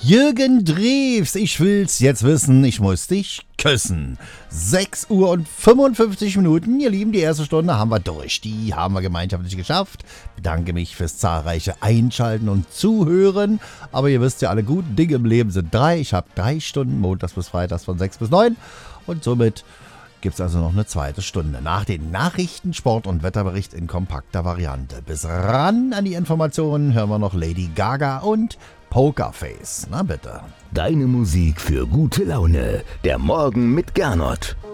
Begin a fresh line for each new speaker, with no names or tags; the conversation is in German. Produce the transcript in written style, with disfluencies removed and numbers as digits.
Jürgen Drews, ich will's jetzt wissen, ich muss dich küssen. 6 Uhr und 55 Minuten, ihr Lieben, die erste Stunde haben wir durch. Die haben wir gemeinschaftlich geschafft. Bedanke mich fürs zahlreiche Einschalten und Zuhören. Aber ihr wisst ja, alle guten Dinge im Leben sind 3. Ich habe 3 Stunden, montags bis freitags von 6 bis 9. Und somit gibt es also noch eine zweite Stunde. Nach den Nachrichten, Sport- und Wetterbericht in kompakter Variante. Bis ran an die Informationen hören wir noch Lady Gaga und Pokerface. Na bitte.
Deine Musik für gute Laune. Der Morgen mit Gernot.